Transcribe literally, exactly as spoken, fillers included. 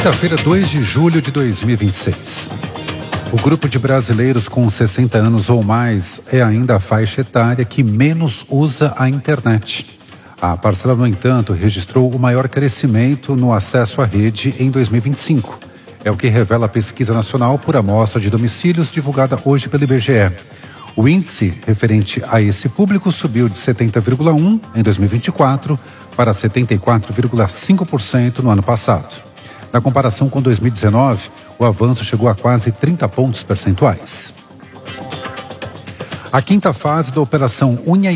Quinta-feira, dois de julho de dois mil e vinte e seis. O grupo de brasileiros com sessenta anos ou mais é ainda a faixa etária que menos usa a internet. A parcela, no entanto, registrou o maior crescimento no acesso à rede em dois mil e vinte e cinco. É o que revela a pesquisa nacional por amostra de domicílios divulgada hoje pelo I B G E. O índice referente a esse público subiu de setenta vírgula um por cento em dois mil e vinte e quatro para setenta e quatro vírgula cinco por cento no ano passado. Na comparação com dois mil e dezenove, o avanço chegou a quase trinta pontos percentuais. A quinta fase da Operação Unha